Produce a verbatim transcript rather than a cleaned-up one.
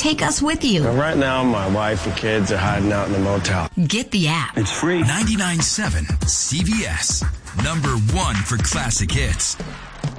take us with you. Well, right now, my wife and kids are hiding out in the motel. Get the app. It's free. ninety-nine point seven C B S. Number one for classic hits.